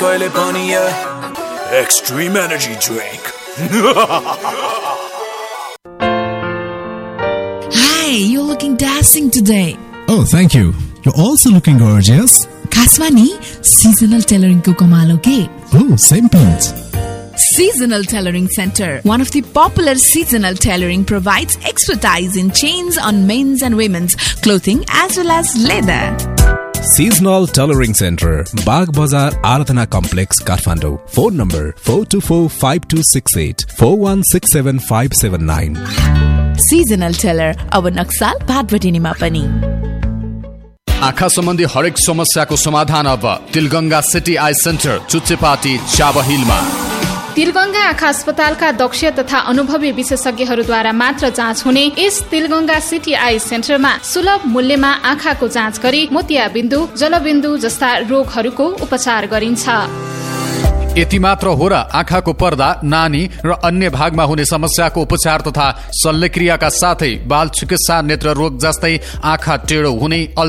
कहिले पनि Extreme Energy Drink. Hi, you're looking dashing today. Oh, thank you. You're also looking gorgeous. Kaswani, seasonal tailoring ko kamalo ke. Oh, same pinch. Seasonal Tailoring Center, one of the popular seasonal tailoring, provides expertise in chains on men's and women's clothing as well as leather. Seasonal Tailoring Center, Bagh Bazar, Aradhana Complex, Kathmandu. Phone number 424-5268, 4167579. Seasonal Tailor, our Naksal Bhatbatinima pani. आँखा सम्बन्धी हरेक समस्याको समाधान अब Tilganga city I centre, Chuchepati, चाबहिलमा। Tilganga आँखा अस्पतालका दक्ष तथा अनुभवी विशेषज्ञहरूद्वारा मात्र जाँच हुने यस तिलगंगा सिटी आई सेन्टरमा सुलभ मूल्यमा आँखाको जाँच गरी मोतियाबिन्दु, जलबिन्दु जस्ता रोगहरूको उपचार गरिन्छ। यति मात्र हो र आँखाको पर्दा, नानी र अन्य भागमा हुने समस्याको उपचार तथा शल्यक्रियाका साथै बाल चिकित्सा, नेत्र रोग जस्तै आँखा टेढो हुने,